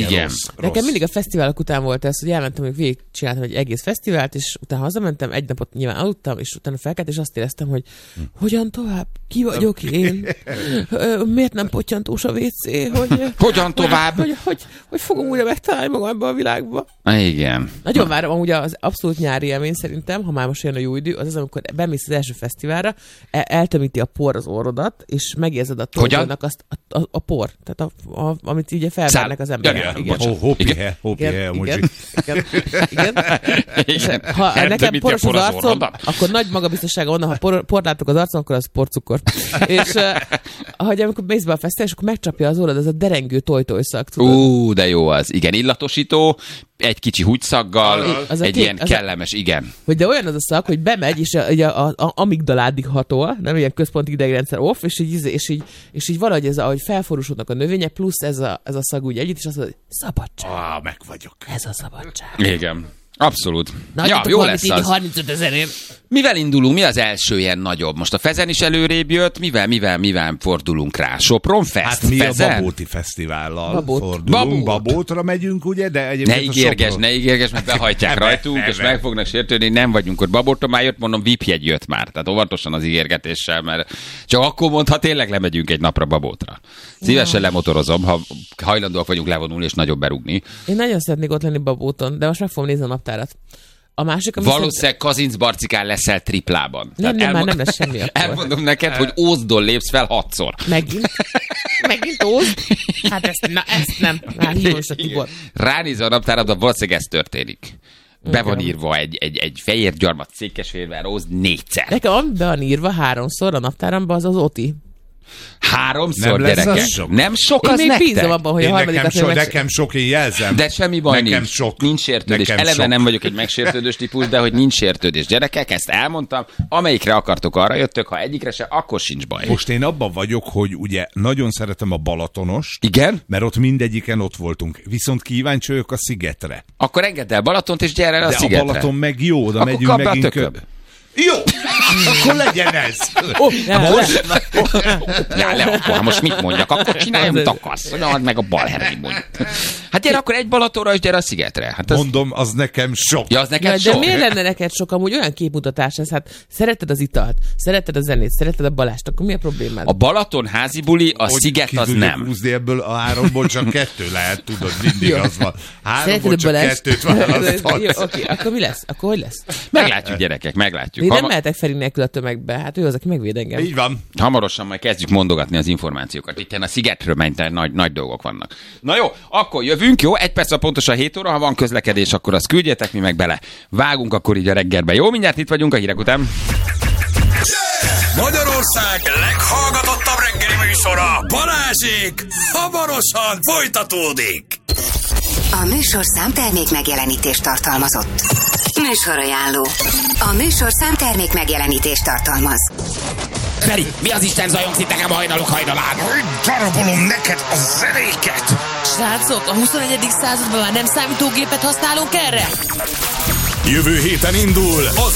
Igen. Nekem mindig a fesztiválok után volt ez, hogy elmentem, hogy végigcsináltam egy egész fesztivált, és utána hazamentem, egy napot nyilván aludtam, és utána felkelt, és azt éreztem, hogy hogyan tovább? Ki vagyok én? Miért nem pottyantós a WC? Hogyan tovább? Hogy fogom újra megtalálni magam ebben a világban? Igen. Nagyon várom, amúgy az abszolút nyári élmény szerintem, ha már most jön a jó idő, az, amikor bemész az első fesztiválra, eltömíti a por az orrodat, és megérzed a torzónak azt a por, tehát amit így felvárnak az emberek. Hopi-he, Igen. Ha nekem poros az arcom, akkor nagy magabiztossága onnan, ha port látok az arcom, akkor az porcukor. És amikor mész be a fesztivál, és akkor megcsapja az orrod, ez a derengő tojtojszak. De jó az. Igen, illatosító, egy kicsi húgyszaggal, egy ilyen kellemes, igen. Hogy de olyan az a szag, hogy bemegy, és a amigdaládig hatol, nem ilyen központi idegrendszer off, és így valahogy ez, ahogy felforrósodnak a növények, plusz ez a szag úgy együtt, és azt mondja, hogy szabadság. Meg vagyok. Ez a szabadság. Igen. Abszolút. Na, jó lesz az. 35 000 Mivel indulunk? Mi az első ilyen nagyobb? Most a Fezen is előrébb jött, mivel fordulunk rá? Sopron Fest? Hát mi Fezen? a Babóti Fesztivállal fordulunk. Babótra megyünk, ugye? De egyébként ne ígérges, mert behajtják rajtunk, és meg fognak sértődni, nem vagyunk ott. Babótra már jött, mondom, VIP jegy jött már. Tehát óvatosan az ígérgetéssel, mert csak akkor mond, ha tényleg lemegyünk egy napra Babótra. Szívesen lemotorozom, ha hajlandóak vagyunk levonulni és nagyobb berúgni. Én nagyon szeretnék ott lenni Babóton, de most meg fogom nézni a naptárat. A másik, valószínűleg Kazincbarcikán leszel triplában. Nem, már nem lesz semmi akkor. Elmondom neked, hogy Ózdon lépsz fel 6-szor. Megint Ózd? Hát ezt nem. Már hívom a Tibor. Ránézve a naptáradban, valószínűleg ez történik. Be van írva egy fehér gyarmat Székesfehérvár Ózd 4-szer. Nekem ami be van írva 3-szor a naptáramban, az Oti. 3-szor, gyerekek. Nem sok az nektek? Én még bízom abban, hogy a harmadikat nekem sok, én jelzem. De semmi baj nekem nincs. Sok. Nincs sértődés. Eleve nem vagyok egy megsértődős típus, de hogy nincs sértődés. Gyerekek, ezt elmondtam. Amelyikre akartok, arra jöttök, ha egyikre se, akkor sincs baj. Most én abban vagyok, hogy ugye nagyon szeretem a Balatonost. Igen? Mert ott mindegyiken ott voltunk. Viszont kíváncsi vagyok a szigetre. Akkor engedd el Balatont, és gyere el a szigetre. De a Balaton meg jó, oda megyünk megint. Jó! Akkor legyen ez! Akkor most mit mondjak? Akkor csinálj, amit akarsz. Add meg a balherri mondjuk. Hát gyere akkor egy Balatonra, és gyere a szigetre. Hát az... Mondom, az nekem sok. Ja, az neked sok. De miért lenne neked sok? Amúgy olyan képmutatás ez. Hát szereted az italt, szereted a zenét, szereted a Balást, akkor mi a problémád? A Balaton házi buli, a hogy sziget az nem. Húzni ebből a 3-ból csak 2 lehet, tudod, mindig az van. 3-ból csak 2-t választhatsz. Jó, oké, akkor mi lesz? Akkor hogy lesz? Meglátjuk, gyerekek, meglátjuk. Én nem mehetek Feri nélkül a tömegbe. Hát ő az, aki megvéd engem. Így van. Hamarosan majd kezdjük mondogatni az információkat. Itt a szigetről nagy dolgok vannak. Na jó, akkor jövünk, jó? 1 perc a pontosan 7 óra, ha van közlekedés, akkor azt küldjetek, mi meg bele. Vágunk akkor így a reggelbe. Jó, mindjárt itt vagyunk a hírek után. Magyarország leghallgatottabb reggeli műsora, Balázsék, hamarosan folytatódik. A műsorszám termék megjelenítést tartalmazott. Műsorajánló. A műsorszám termék megjelenítést tartalmaz. Feri, mi az Isten zajongsz itt nekem a hajnalán? Darabolom neked a zenéket! Srácok, a 21. században már nem számítógépet használunk erre? Jövő héten indul az